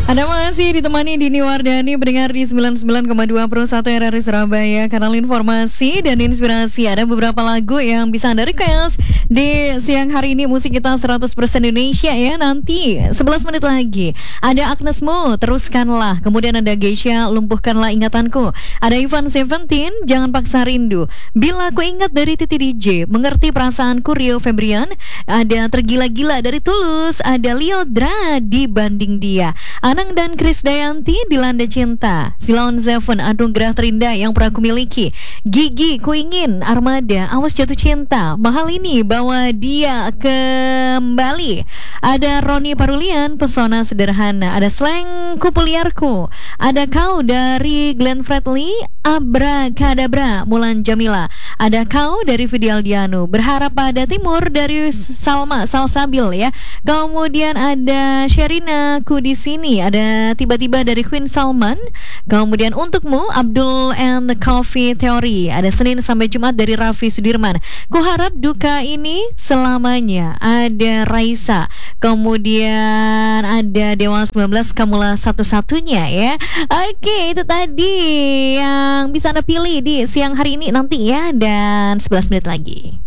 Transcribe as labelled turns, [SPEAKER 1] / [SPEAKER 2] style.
[SPEAKER 1] Anda masih ditemani Dini Wardani pendengar di 99,2 Pro 1 RRI Surabaya. Kanal informasi dan inspirasi. Ada beberapa lagu yang bisa Anda request di siang hari ini. Musik kita 100% Indonesia ya. Nanti 11 menit lagi ada Agnes Mo, Teruskanlah. Kemudian ada Geisha, Lumpuhkanlah Ingatanku. Ada Ivan Seventeen, Jangan Paksa Rindu. Bila Aku Ingat dari Titi DJ. Mengerti Perasaanku, Rio Febrian. Ada Tergila-Gila dari Tulus. Ada Liodra, Dibanding Dia. Anang dan Krisdayanti, Dilanda Cinta. Silon Seven, Anugerah Terindah Yang Pernah Ku Miliki. Gigi, Ku Ingin. Armada, Awas Jatuh Cinta. Mahal Ini, Bawa Dia Kembali. Ada Roni Parulian, Pesona Sederhana. Ada Slang Kupuliarku. Ada Kau dari Glenn Fredly. Abrakadabra, Mulan Jamila. Ada Kau dari Fidel Dianu. Berharap Pada Timur dari Salma Salsabil ya. Kemudian ada Sherina, Ku Di Sini. Ada Tiba-Tiba dari Queen Salman. Kemudian Untukmu, Abdul and the Coffee Theory. Ada Senin sampai Jumat dari Raffi Sudirman. Kuharap Duka Ini Selamanya. Ada Raisa. Kemudian ada Dewa 19, Kamulah Satu-Satunya ya. Oke, itu tadi yang bisa Anda pilih di siang hari ini nanti ya. Dan 11 menit lagi.